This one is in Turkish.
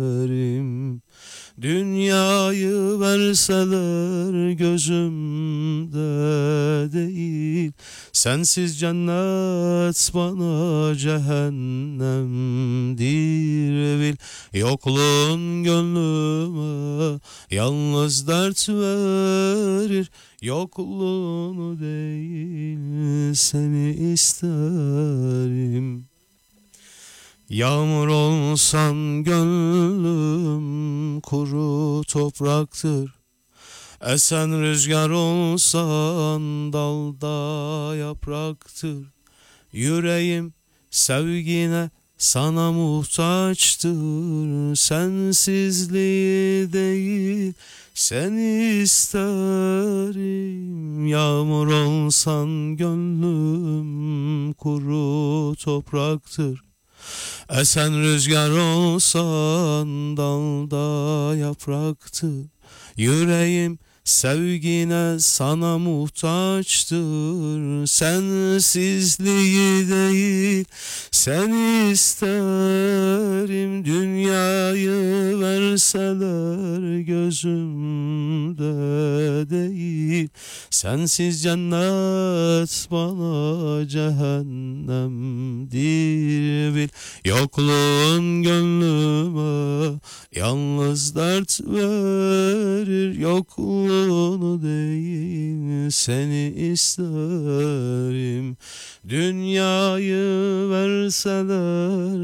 Dünyayı verseler gözümde değil, sensiz cennet bana cehennemdir bil. Yokluğun gönlüme yalnız dert verir, yokluğunu değil seni isterim. Yağmur olsan gönlüm kuru topraktır. Esen rüzgar olsan dalda yapraktır. Yüreğim sevgine sana muhtaçtır. Sensizliği değil seni isterim. Yağmur olsan gönlüm kuru topraktır. Esen rüzgar olsan dalda yapraktı. Yüreğim sevgine sana muhtaçtır. Sensizliği değil seni isterim. Dünyayı verseler gözümde değil, sensiz cennet bana cehennemdir bil. Yokluğun gönlüme yalnız dert verir, yokluğunu değil seni isterim. Dünyayı verseler